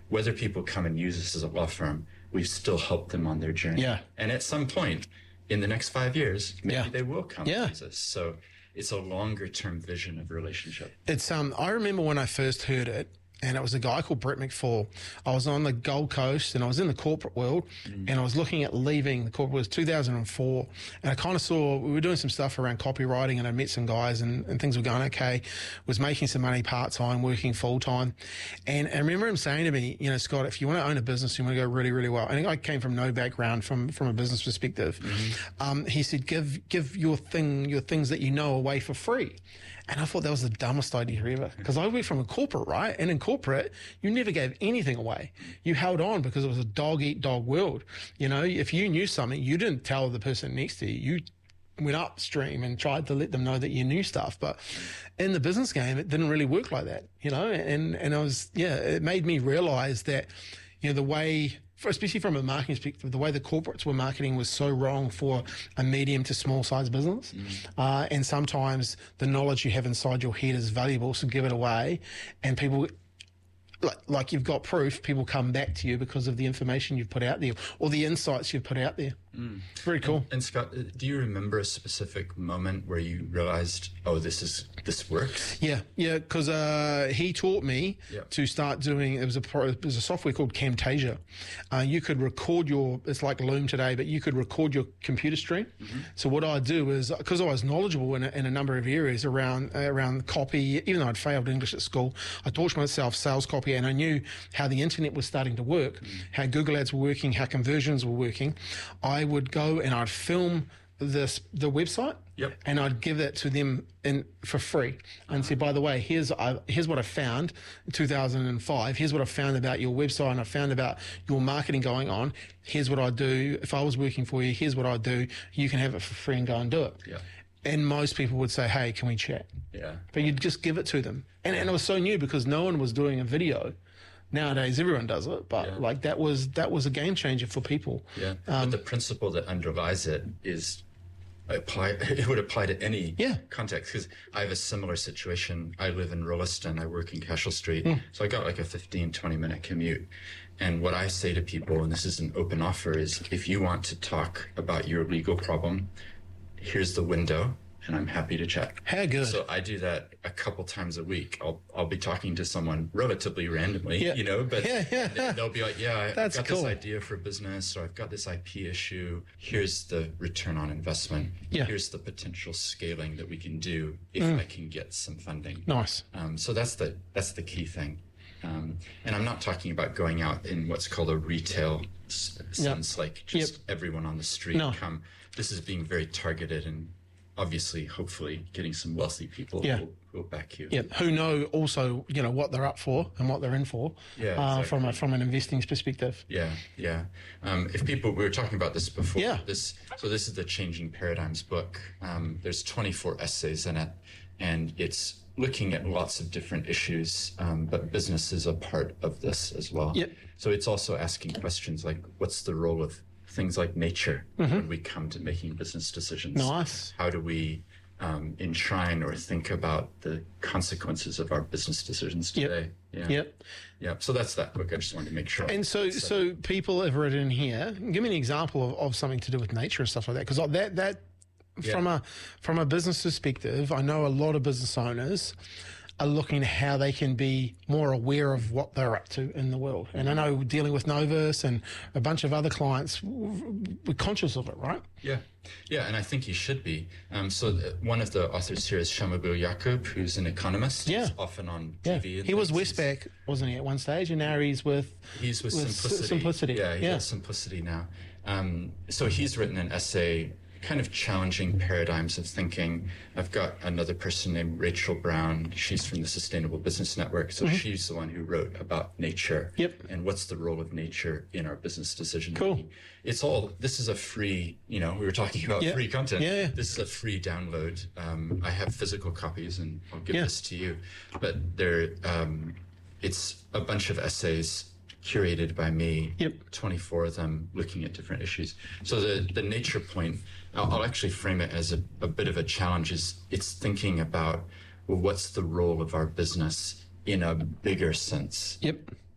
whether people come and use us as a law firm, we've still helped them on their journey. Yeah. And at some point in the next 5 years, maybe they will come and use us. So it's a longer term vision of relationship. It's I remember when I first heard it, and it was a guy called Brett McFall. I was on the Gold Coast and I was in the corporate world and I was looking at leaving the corporate. It was 2004. And I kind of saw, we were doing some stuff around copywriting and I met some guys and things were going okay. Was making some money part-time, working full-time. And I remember him saying to me, you know, Scott, if you want to own a business, you want to go really, really well. I think I came from no background from a business perspective. He said, give your things that you know away for free. And I thought that was the dumbest idea ever, because I went from a corporate, right? And in corporate, you never gave anything away. You held on because it was a dog-eat-dog world. You know, if you knew something, you didn't tell the person next to you. You went upstream and tried to let them know that you knew stuff. But in the business game, it didn't really work like that, you know? And I was, it made me realize that, you know, the way, especially from a marketing perspective, the way the corporates were marketing was so wrong for a medium to small size business. And sometimes the knowledge you have inside your head is valuable, so give it away. And people, like you've got proof, people come back to you because of the information you've put out there or the insights you've put out there. Very cool. And Scott, do you remember a specific moment where you realized, oh, this works? Yeah, because he taught me to start doing. It was a software called Camtasia. You could record it's like Loom today, but you could record your computer stream. So what I do is, because I was knowledgeable in a number of areas around copy, even though I'd failed English at school, I taught myself sales copy, and I knew how the internet was starting to work, how Google Ads were working, how conversions were working. I would go and I'd film the website, and I'd give that to them for free and say, by the way, here's what I found in 2005. Here's what I found about your website, and I found about your marketing going on. Here's what I do. If I was working for you, here's what I do. You can have it for free and go and do it. And most people would say, hey, can we chat? But you'd just give it to them. And it was so new because no one was doing a video. Nowadays, everyone does it, but like that was a game changer for people. But the principle that underlies it is it would apply to any context, because I have a similar situation. I live in Rolliston. I work in Cashel Street. So I got like a 15, 20-minute commute. And what I say to people, and this is an open offer, is if you want to talk about your legal problem, here's the window, and I'm happy to chat. How good. So I do that a couple times a week. I'll be talking to someone relatively randomly, you know, but they'll be like, I've got this idea for business, or I've got this IP issue. Here's the return on investment. Here's the potential scaling that we can do if I can get some funding. Nice. So that's the key thing. And I'm not talking about going out in what's called a retail sense, like just everyone on the street come. This is being very targeted and obviously, hopefully, getting some wealthy people who will back you. Who know also, you know, what they're up for and what they're in for. Exactly. From an investing perspective. If people, we were talking about this before. This is the Changing Paradigms book. There's 24 essays in it, and it's looking at lots of different issues, but business is a part of this as well. So it's also asking questions like, what's the role of things like nature when we come to making business decisions? Nice. How do we enshrine or think about the consequences of our business decisions today? So that's that book. I just wanted to make sure. And so people have written here. Give me an example of something to do with nature and stuff like that, because that from a business perspective, I know a lot of business owners are looking at how they can be more aware of what they're up to in the world. And I know dealing with Novus and a bunch of other clients, we're conscious of it, right? And I think you should be. One of the authors here is Shamabul Yaqub, who's an economist. He's often on TV. He was Westpac, wasn't he, at one stage? And now he's with Simplicity. Has Simplicity now. So he's written an essay kind of challenging paradigms of thinking. I've got another person named Rachel Brown. She's from the Sustainable Business Network. So she's the one who wrote about nature and what's the role of nature in our business decision making. This is a free, we were talking about free content. This is a free download. I have physical copies and I'll give this to you. But it's a bunch of essays curated by me, 24 of them looking at different issues. So the nature point, I'll actually frame it as a bit of a challenge. It's thinking about, well, what's the role of our business in a bigger sense?